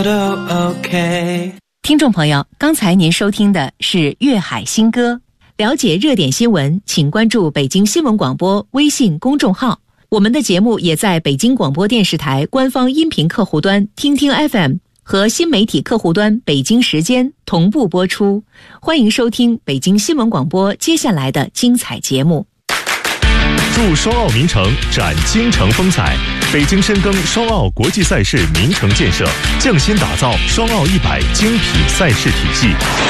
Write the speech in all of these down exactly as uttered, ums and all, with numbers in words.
听众朋友，刚才您收听的是粤海新歌。了解热点新闻，请关注北京新闻广播微信公众号。我们的节目也在北京广播电视台官方音频客户端听听 F M 和新媒体客户端北京时间同步播出。欢迎收听北京新闻广播接下来的精彩节目。 祝双奥名城展京城风采，北京深耕双奥国际赛事名城建设，匠心打造双奥一百精品赛事体系。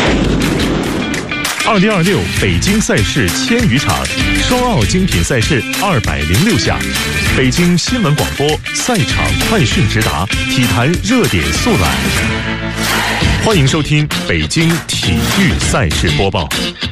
二零二六北京赛事千余场，双奥精品赛事二百零六项。北京新闻广播赛场快讯直达，体坛热点速览。欢迎收听北京体育赛事播报。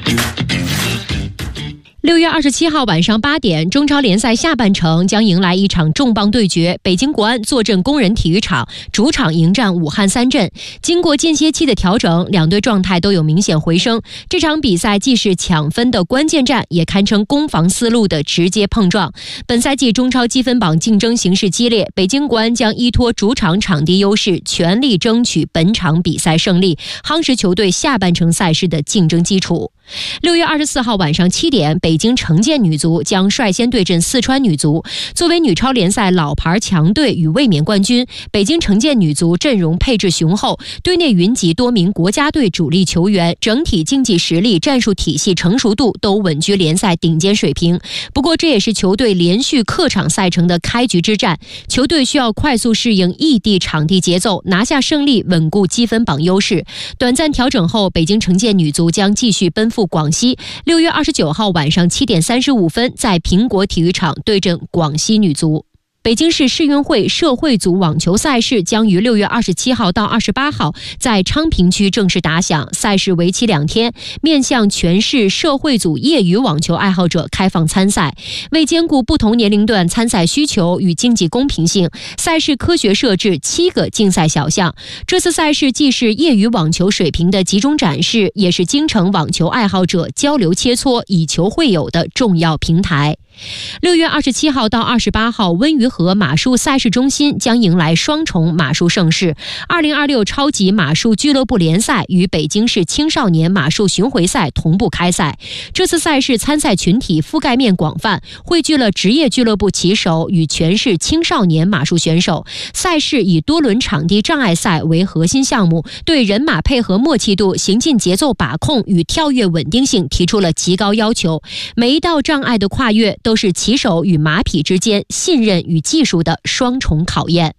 六月二十七号晚上八点，中超联赛下半程将迎来一场重磅对决。北京国安坐镇工人体育场，主场迎战武汉三镇。经过间歇期的调整，两队状态都有明显回升。这场比赛既是抢分的关键战，也堪称攻防思路的直接碰撞。本赛季中超积分榜竞争形势激烈，北京国安将依托主场场地优势，全力争取本场比赛胜利，夯实球队下半程赛事的竞争基础。六月二十四号晚上七点，北京城建女足将率先对阵四川女足。作为女超联赛老牌强队与卫冕冠军，北京城建女足阵容配置雄厚，队内云集多名国家队主力球员，整体竞技实力、战术体系成熟度都稳居联赛顶尖水平。不过，这也是球队连续客场赛程的开局之战，球队需要快速适应异地场地节奏，拿下胜利，稳固积分榜优势。短暂调整后，北京城建女足将继续奔赴广西。六月二十九号晚上七点三十五分，在苹果体育场对阵广西女足。北京市世运会社会组网球赛事将于六月二十七号到二十八号在昌平区正式打响，赛事为期两天，面向全市社会组业余网球爱好者开放参赛。为兼顾不同年龄段参赛需求与竞技公平性，赛事科学设置七个竞赛小项。这次赛事既是业余网球水平的集中展示，也是京城网球爱好者交流切磋、以球会友的重要平台。六月二十七号到二十八号，温榆河马术赛事中心将迎来双重马术盛事。二零二六超级马术俱乐部联赛与北京市青少年马术巡回赛同步开赛。这次赛事参赛群体覆盖面广泛，汇聚了职业俱乐部棋手与全市青少年马术选手。赛事以多轮场地障碍赛为核心项目，对人马配合默契度、行进节奏把控与跳跃稳定性提出了极高要求。每一道障碍的跨越都是棋手与马匹之间信任与技术的双重考验。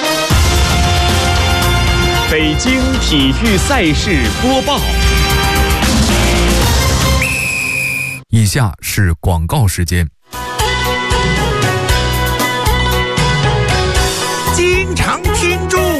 北京体育赛事播报。 以下是广告时间。 京城听众